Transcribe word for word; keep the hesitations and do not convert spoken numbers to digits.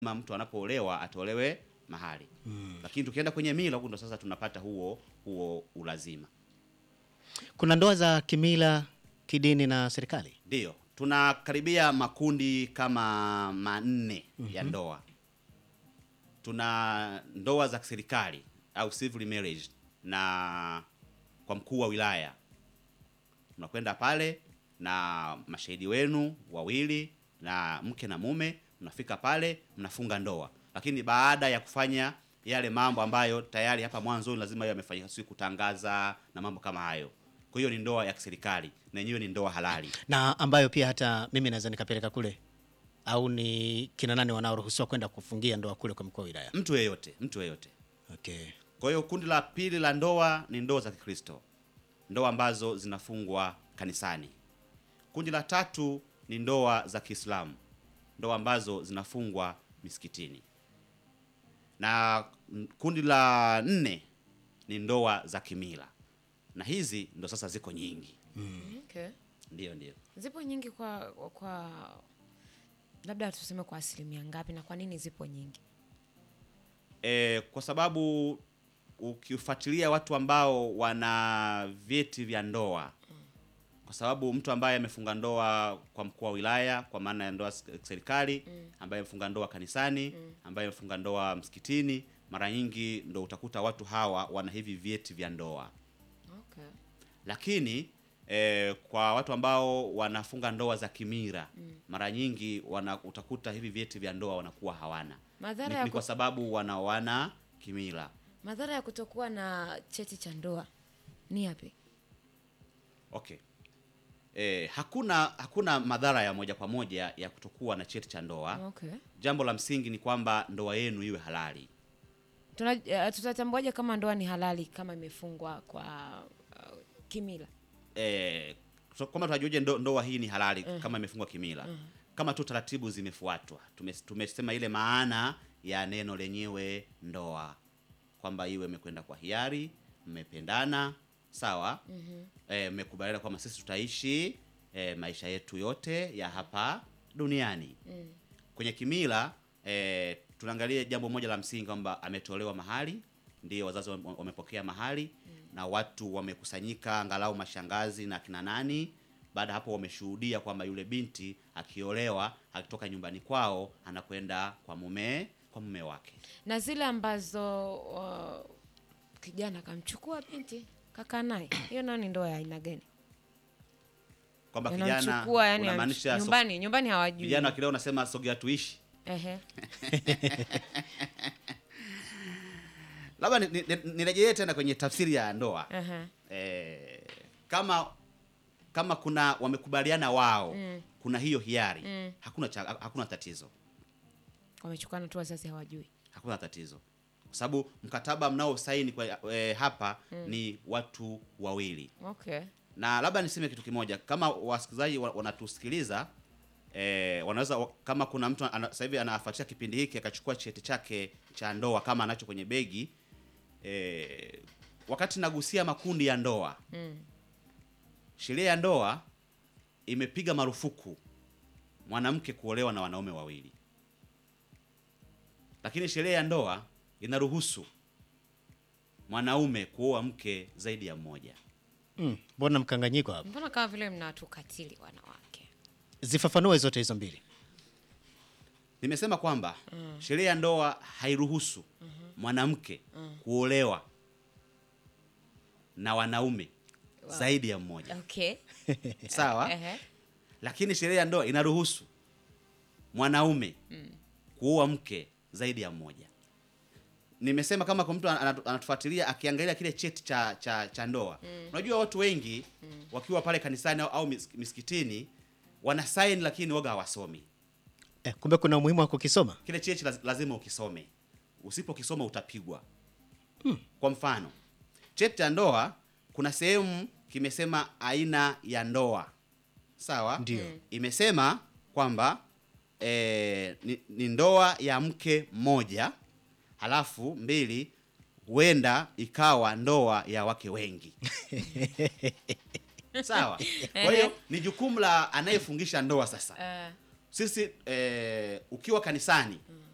ma mtu anapoolewa atolewe mahali. Hmm. Lakini tukienda kwenye mila huko ndo sasa tunapata huo huo ulazima. Kuna ndoa za kimila, kidini na serikali? Ndio. Tunakaribia makundi kama manne mm-hmm. ya ndoa. Tuna ndoa za serikali au civil marriage na kwa mkuu wa wilaya. Mnakwenda pale na mashahidi wenu wawili na mke na mume, mnafika pale mnafunga ndoa. Lakini baada ya kufanya yale mambo ambayo tayari hapa mwanzo lazima yamefanyika, si kutangaza na mambo kama hayo. Kwa hiyo ni ndoa ya serikali na yenyewe ni ndoa halali. Na ambayo pia hata mimi naweza nikapeleka kule, au ni kina nani wanaoruhusiwa kwenda kufungia ndoa kule kwa mkuu wa wilaya? Mtu yeyote, mtu yeyote. Okay. Kwa hiyo kundi la pili la ndoa ni ndoa za Kikristo. Ndoa ambazo zinafungwa kanisani. Kundi la tatu ni ndoa za Kiislamu. Ndoa ambazo zinafungwa misikitini. Na kundi la nne ni ndoa za kimila. Na hizi ndo sasa ziko nyingi. Mm. Okay. Ndio ndio. Zipo nyingi kwa kwa labda tuseme kwa asilimia ngapi, na kwa nini zipo nyingi? E, kwa sababu ukifuatilia watu ambao wana vyeti vya ndoa, kwa sababu mtu ambaye amefunga ndoa kwa mkuu wa wilaya kwa maana ya ndoa serikali, ambaye amefunga ndoa kanisani, ambaye amefunga ndoa msikitini, mara nyingi ndo utakuta watu hawa wana hivi vyeti vya ndoa. Okay. Lakini eh, kwa watu ambao wanafunga ndoa za kimila, mm. mara nyingi wana, utakuta hivi vyeti vya ndoa wanakuwa hawana. Madhara ni, ya ni kwa sababu wanaoana kimila. Madhara ya kutokuwa na cheti cha ndoa ni yapi? Okay. Eh, hakuna hakuna madhara ya moja kwa moja ya kutokuwa na cheti cha ndoa. Okay. Jambo la msingi ni kwamba ndoa yenu iwe halali. Tuna uh, tutatambuaje kama ndoa ni halali kama imefungwa kwa uh, kimila? Eh, so, kama tunajuaje ndo, ndoa hii ni halali uh. kama imefungwa kimila? Uh. Kama tu taratibu zimefuatwa. Tumesema ile maana ya neno lenyewe ndoa, kwamba iwe imekwenda kwa hiari, mmependana, sawa? Mhm. Eh, mmekubaliana kwamba sisi tutaishi eh, maisha yetu yote ya hapa duniani. Mm. Kwenye kimila eh, tunaangalia jambo moja la msingi kwamba ametolewa mahali, ndio wazazi wamepokea mahali. Mm. Na watu wamekusanyika, angalau mashangazi na kina nani. Baada hapo wameshuhudia kwamba yule binti akiolewa, akitoka nyumbani kwao anakwenda kwa mume, kwa mume wake. Na zile ambazo uh, kijana kamchukua binti kaka naye, hiyo nani ndoa ya aina gani? Kwamba kijana yani unamaanisha nyumbani, so, nyumbani hawajui. Kijana akileo unasema sogea tuishi. Ehe. Labda nirejee ni, ni tena kwenye tafsiri ya ndoa. Ehe. Eh, kama kama kuna wamekubaliana wao, mm. kuna hiyo hiari, mm. hakuna cha, hakuna tatizo. Wamechukana tu wazazi hawajui. Hakuna tatizo. Kwa sababu mkataba mnao saini kwa e, hapa mm. ni watu wawili. Okay. Na labda niseme kitu kimoja, kama wasikilizaji wanatusikiliza, e, wanaweza kama kuna mtu sasa hivi anafuatia kipindi hiki akachukua cheti chake cha ndoa kama anacho kwenye begi, e, wakati nagusia makundi ya ndoa. Mm. Sheria ya ndoa imepiga marufuku mwanamke kuolewa na wanaume wawili. Lakini sheria ya ndoa inaruhusu mwanaume kuoa mke zaidi ya mmoja. Mm, mbona mkanganyiko hapa? Mbona kama vile mnatukatili wanawake? Zifafanue zote hizo mbili. Nimesema kwamba mm. sheria ya ndoa hairuhusu mm-hmm. mwanamke mm. kuolewa na wanaume wow. zaidi ya mmoja. Okay. Sawa? Uh-huh. Lakini sheria ya ndoa inaruhusu mwanaume mm. kuoa mke zaidi ya mmoja. Nimesema kama kwa mtu anatufuatilia akiangalia kile cheti cha cha, cha ndoa. Mm. Unajua watu wengi mm. wakiwa pale kanisani au, au misikitini wana sign lakini waga hawasomi. Eh, kumbe kuna umuhimu wa kukisoma. Kile cheti lazima ukisome. Usipokisoma utapigwa. Mm. Kwa mfano, cheti cha ndoa kuna sehemu kimesema aina ya ndoa. Sawa? Ndio. Mm. Imesema kwamba eh, ni, ni ndoa ya mke mmoja. Halafu mbili, huenda ikawa ndoa ya wake wengi. Sawa? Kwa hiyo ni jukumu la anayefungisha ndoa sasa. Uh. Sisi eh, ukiwa kanisani mm.